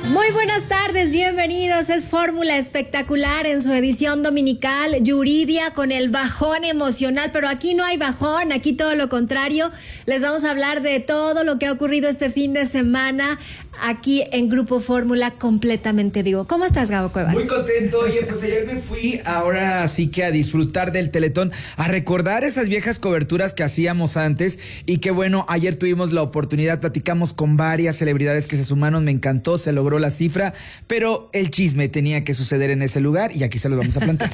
Muy buenas tardes, bienvenidos. Es Fórmula Espectacular en su edición dominical. Yuridia con el bajón emocional, pero aquí no hay bajón, aquí todo lo contrario. Les vamos a hablar de todo lo que ha ocurrido este fin de semana aquí en Grupo Fórmula completamente vivo. ¿Cómo estás, Gabo Cuevas? Muy contento. Oye, pues ayer me fui ahora sí que a disfrutar del Teletón, a recordar esas viejas coberturas que hacíamos antes y que bueno, ayer tuvimos la oportunidad, platicamos con varias celebridades que se sumaron, me encantó, se logró la cifra, pero el chisme tenía que suceder en ese lugar y aquí se lo vamos a plantear.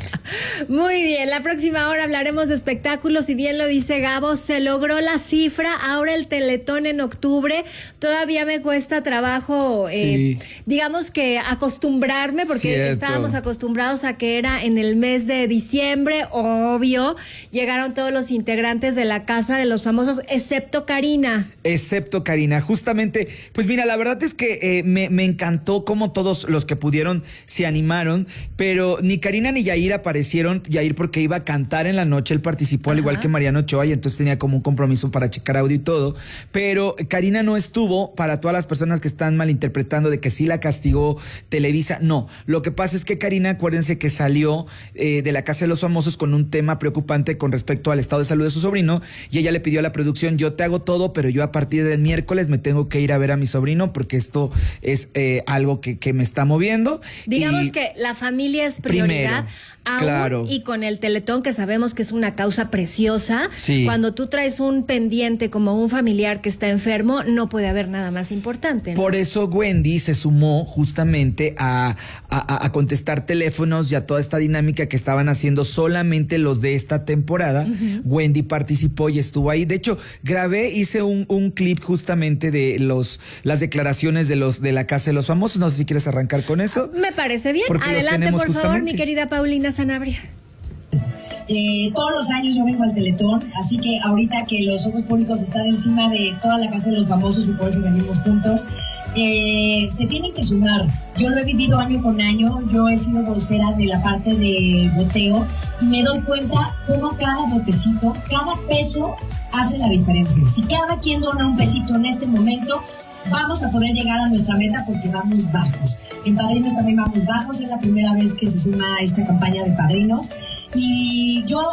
Muy bien, la próxima hora hablaremos de espectáculos, si bien lo dice Gabo, se logró la cifra, ahora el Teletón en octubre, todavía me cuesta trabajo, sí. Digamos que acostumbrarme, porque estábamos acostumbrados a que era en el mes de diciembre, obvio, llegaron todos los integrantes de la Casa de los Famosos, excepto Karina. Excepto Karina, justamente, pues mira, la verdad es que me encantó cómo todos los que pudieron se animaron, pero ni Karina ni Yair aparecieron. Yair porque iba a cantar en la noche, él participó al igual que Mariano Ochoa y entonces tenía como un compromiso para checar audio y todo, pero Karina no estuvo. Para todas las personas que están malinterpretando de que sí la castigó Televisa, no, lo que pasa es que Karina, acuérdense que salió de la Casa de los Famosos con un tema preocupante con respecto al estado de salud de su sobrino y ella le pidió a la producción: yo te hago todo, pero yo a partir del miércoles me tengo que ir a ver a mi sobrino porque esto es algo que me está moviendo. Digamos que la familia es prioridad. Aún, claro. Y con el Teletón, que sabemos que es una causa preciosa, sí. Cuando tú traes un pendiente como un familiar que está enfermo, no puede haber nada más importante, ¿no? Por eso Wendy se sumó justamente a contestar teléfonos y a toda esta dinámica que estaban haciendo solamente los de esta temporada. Wendy participó y estuvo ahí. De hecho, hice un clip justamente de las declaraciones de la Casa de los Famosos. No sé si quieres arrancar con eso. Me parece bien. Porque adelante, por favor, mi querida Paulina Sanabria. Todos los años yo vengo al Teletón, así que ahorita que los ojos públicos están encima de toda la Casa de los Famosos y por eso venimos juntos, se tienen que sumar. Yo lo he vivido año con año, yo he sido vocera de la parte de boteo y me doy cuenta cómo cada botecito, cada peso hace la diferencia. Si cada quien dona un pesito en este momento, vamos a poder llegar a nuestra meta porque vamos bajos. En Padrinos también vamos bajos, es la primera vez que se suma a esta campaña de Padrinos. Y yo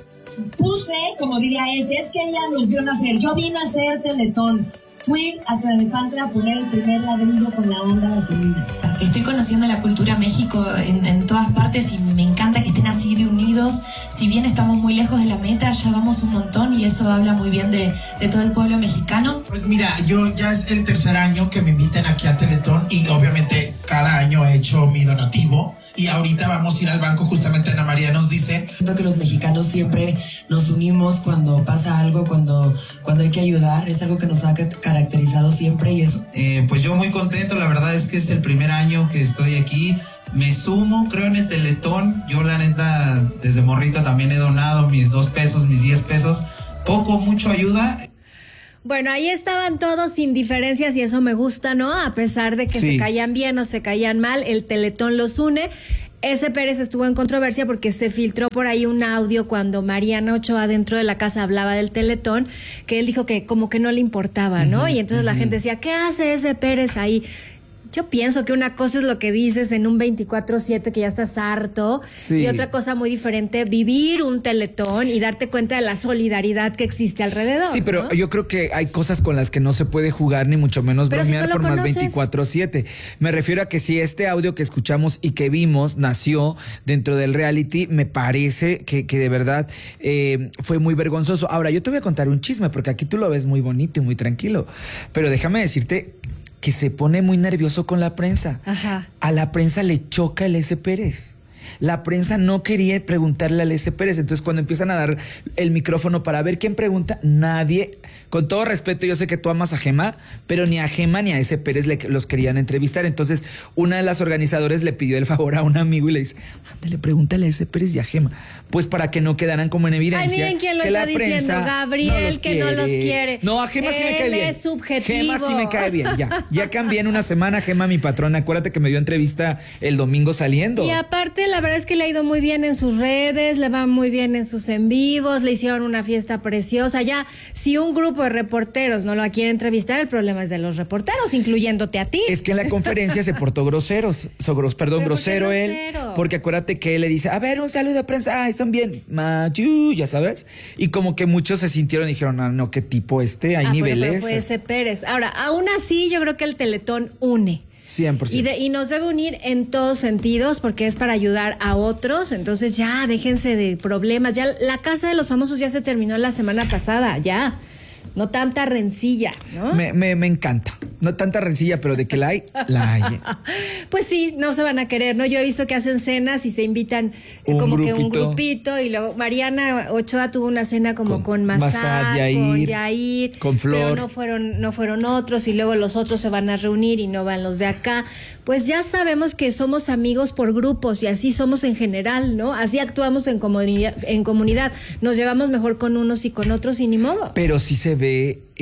puse, como diría es que ella nos vio nacer. Yo vine a hacer Teletón. Fui a Tlalnepantla a poner el primer ladrillo con la onda vaselina. Estoy conociendo la cultura México en todas partes y me encanta que estén así de unidos. Si bien estamos muy lejos de la meta, ya vamos un montón y eso habla muy bien de todo el pueblo mexicano. Pues mira, yo ya es el tercer año que me invitan aquí a Teletón y obviamente cada año he hecho mi donativo. Y ahorita vamos a ir al banco, justamente Ana María nos dice. Siento que los mexicanos siempre nos unimos cuando pasa algo, cuando hay que ayudar, es algo que nos ha caracterizado siempre y eso. Pues yo muy contento, la verdad es que es el primer año que estoy aquí, me sumo, creo en el Teletón, yo la neta desde morrita también he donado mis 2 pesos, mis 10 pesos, poco, mucho ayuda. Bueno, ahí estaban todos sin diferencias y eso me gusta, ¿no? A pesar de que se caían bien o se caían mal, el Teletón los une. Ese Pérez estuvo en controversia porque se filtró por ahí un audio cuando Mariana Ochoa dentro de la casa hablaba del Teletón, que él dijo que como que no le importaba, ¿no? Y entonces la gente decía, ¿qué hace ese Pérez ahí? Yo pienso que una cosa es lo que dices en un 24/7 que ya estás harto y otra cosa muy diferente, vivir un Teletón y darte cuenta de la solidaridad que existe alrededor. Sí, pero ¿no? Yo creo que hay cosas con las que no se puede jugar ni mucho menos bromear por más 24/7. Me refiero a que si este audio que escuchamos y que vimos nació dentro del reality, me parece que de verdad fue muy vergonzoso. Ahora, yo te voy a contar un chisme porque aquí tú lo ves muy bonito y muy tranquilo, pero déjame decirte que se pone muy nervioso con la prensa. Ajá. A la prensa le choca el S. Pérez. La prensa no quería preguntarle al S. Pérez. Entonces, cuando empiezan a dar el micrófono para ver quién pregunta, nadie, con todo respeto, yo sé que tú amas a Gema, pero ni a Gema ni a S. Pérez los querían entrevistar. Entonces, una de las organizadoras le pidió el favor a un amigo y le dice, ándale, pregúntale a S. Pérez y a Gema. Pues para que no quedaran como en evidencia. Ay, miren quién lo está diciendo, Gabriel, que no los quiere. No, a Gema sí me cae bien. Él es subjetivo. Gema sí me cae bien, ya cambié en una semana. Gema, mi patrona, acuérdate que me dio entrevista el domingo saliendo. Y aparte la verdad es que le ha ido muy bien en sus redes, le va muy bien en sus en vivos, le hicieron una fiesta preciosa. Ya, si un grupo de reporteros no lo quiere entrevistar, el problema es de los reporteros, incluyéndote a ti. Es que en la conferencia se portó grosero él, porque acuérdate que él le dice, a ver, un saludo a prensa, ay, son bien, ya sabes, y como que muchos se sintieron y dijeron, no, qué tipo hay niveles. Pero fue ese Pérez. Ahora, aún así, yo creo que el Teletón une. 100%. Y nos debe unir en todos sentidos porque es para ayudar a otros. Entonces ya, déjense de problemas. Ya la Casa de los Famosos ya se terminó la semana pasada, ya. No tanta rencilla, ¿no? Me encanta. No tanta rencilla, pero de que la hay, la hay. Pues sí, no se van a querer, ¿no? Yo he visto que hacen cenas y se invitan que un grupito. Y luego Mariana Ochoa tuvo una cena como con Massad, con Yair. Con Flor. Pero no fueron otros y luego los otros se van a reunir y no van los de acá. Pues ya sabemos que somos amigos por grupos y así somos en general, ¿no? Así actuamos en comunidad. Nos llevamos mejor con unos y con otros y ni modo. Pero sí se ve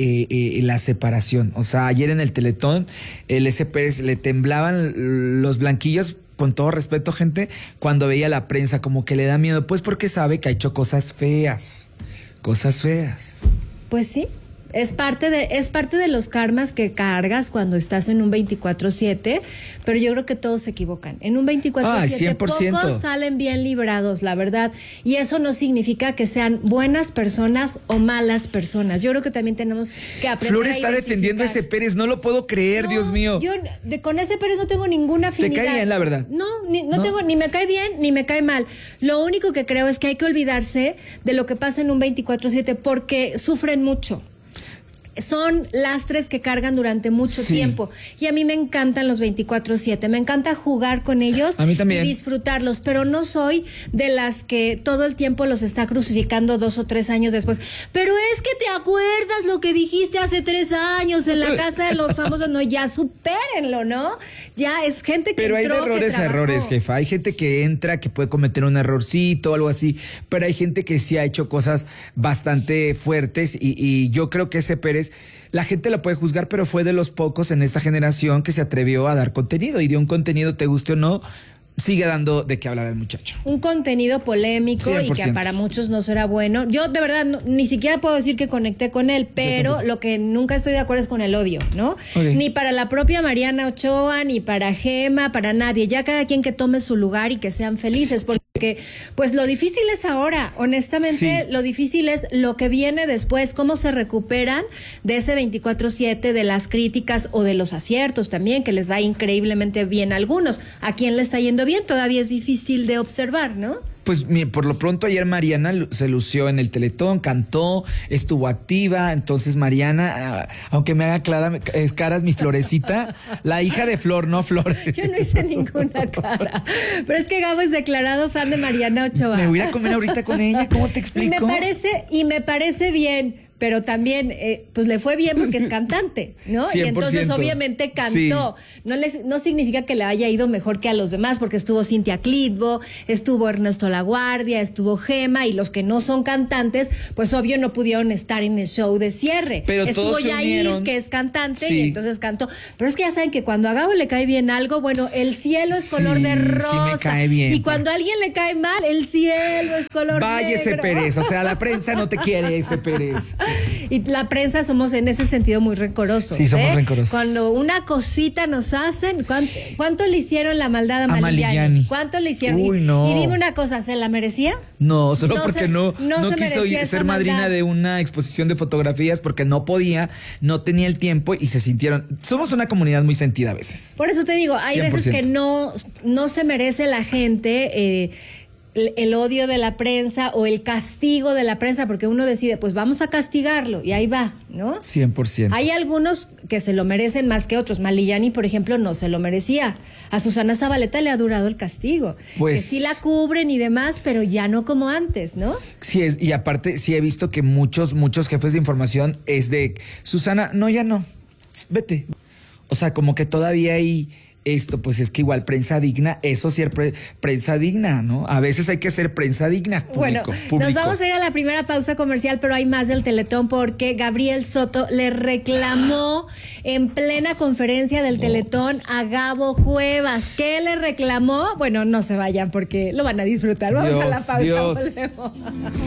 la separación. O sea, ayer en el Teletón, el S. Pérez le temblaban los blanquillos, con todo respeto, gente, cuando veía la prensa, como que le da miedo, pues porque sabe que ha hecho cosas feas. Cosas feas. Pues sí. Es parte de los karmas que cargas cuando estás en un 24/7, pero yo creo que todos se equivocan. En un 24/7 pocos salen bien librados, la verdad. Y eso no significa que sean buenas personas o malas personas. Yo creo que también tenemos que aprender. Flor está defendiendo a ese Pérez, no lo puedo creer, Dios mío. Yo con ese Pérez no tengo ninguna afinidad. ¿Te cae bien, la verdad? No tengo, ni me cae bien, ni me cae mal. Lo único que creo es que hay que olvidarse de lo que pasa en un 24/7 porque sufren mucho. Son lastres que cargan durante mucho tiempo. Y a mí me encantan los 24/7. Me encanta jugar con ellos. A mí también. Y disfrutarlos. Pero no soy de las que todo el tiempo los está crucificando 2 o 3 años después. Pero es que te acuerdas lo que dijiste hace 3 años en la Casa de los Famosos. No, ya supérenlo, ¿no? Ya es gente que pero hay de errores a errores, jefa. Hay gente que entra, que puede cometer un errorcito o algo así. Pero hay gente que sí ha hecho cosas bastante fuertes. Y yo creo que ese Pérez, la gente la puede juzgar, pero fue de los pocos en esta generación que se atrevió a dar contenido y dio un contenido, te guste o no, sigue dando de qué hablar el muchacho. Un contenido polémico 100%. Y que para muchos no será bueno. Yo de verdad ni siquiera puedo decir que conecté con él, pero lo que nunca estoy de acuerdo es con el odio, ¿no? Okay. Ni para la propia Mariana Ochoa, ni para Gema, para nadie. Ya cada quien que tome su lugar y que sean felices, porque pues lo difícil es ahora, honestamente, lo difícil es lo que viene después, cómo se recuperan de ese 24/7, de las críticas o de los aciertos también, que les va increíblemente bien a algunos. ¿A quién le está yendo bien? Todavía es difícil de observar, ¿no? Pues por lo pronto ayer Mariana se lució en el Teletón, cantó, estuvo activa. Entonces Mariana, aunque me haga caras mi Florecita, la hija de Flor, no Flor. Yo no hice ninguna cara. Pero es que Gabo es declarado fan de Mariana Ochoa. Me voy a comer ahorita con ella, ¿cómo te explico? Y me parece bien. Pero también, pues le fue bien porque es cantante, ¿no? 100%. Y entonces obviamente cantó. Sí. No significa que le haya ido mejor que a los demás, porque estuvo Cintia Clitbo, estuvo Ernesto Laguardia, estuvo Gema, y los que no son cantantes, pues obvio no pudieron estar en el show de cierre. Pero estuvo Yair, que es cantante, y entonces cantó. Pero es que ya saben que cuando a Gabo le cae bien algo, bueno, el cielo es color de rosa. Sí me cae bien. Y cuando a alguien le cae mal, el cielo es color Vaya negro. Ese Pérez, o sea, la prensa no te quiere, ese Pérez. Y la prensa somos en ese sentido muy rencorosos. Sí, somos rencorosos. Cuando una cosita nos hacen, ¿cuánto le hicieron la maldad a Maligiani? ¿Cuánto le hicieron? Uy, no. Y dime una cosa, ¿se la merecía? No, solo porque no quiso ser madrina maldad. De una exposición de fotografías porque no podía, no tenía el tiempo y se sintieron. Somos una comunidad muy sentida a veces. Por eso te digo, hay 100%. Veces que no se merece la gente el odio de la prensa o el castigo de la prensa, porque uno decide, pues vamos a castigarlo, y ahí va, ¿no? 100%. Hay algunos que se lo merecen más que otros. Maligiani, por ejemplo, no se lo merecía. A Susana Zabaleta le ha durado el castigo. Pues, que sí la cubren y demás, pero ya no como antes, ¿no? Sí, y aparte sí he visto que muchos jefes de información es de, Susana, no, ya no, vete. O sea, como que todavía hay esto, pues es que igual prensa digna, eso sí es prensa digna, ¿no? A veces hay que ser prensa digna. Público. Nos vamos a ir a la primera pausa comercial, pero hay más del Teletón porque Gabriel Soto le reclamó en plena conferencia del Teletón a Gabo Cuevas. ¿Qué le reclamó? Bueno, no se vayan porque lo van a disfrutar. Vamos a la pausa. Volvemos.